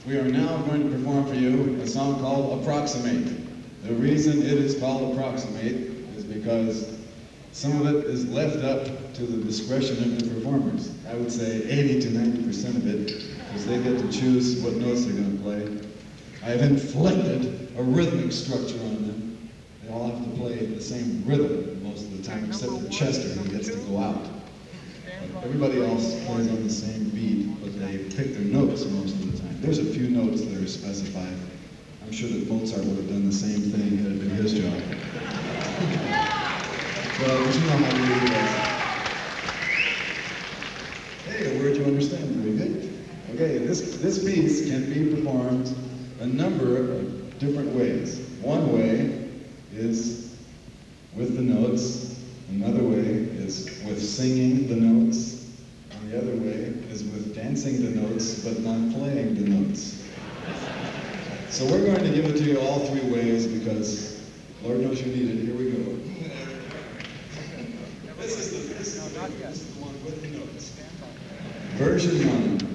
We are now going to perform for you a song called Approximate. The reason it is called Approximate is because some of it is left up to the discretion of the performers. I would say 80 to 90% of it, because they get to choose what notes they're going to play. I have inflected a rhythmic structure on them. They all have to play the same rhythm most of the time, except for Chester, who gets to go out. But everybody else plays on the same beat, but they pick their notes most of the time. There's a few notes that are specified. I'm sure that Mozart would have done the same thing had it been his job. Well, but you know how we do that. Hey, a word you understand, very good. Okay, this piece can be performed a number of different ways. One way is with the notes. Another way is with singing the notes. And the other way is with dancing the notes, but not playing the notes. So we're going to give it to you all three ways because Lord knows you need it. Here we go. This is the one with the notes. Version 1.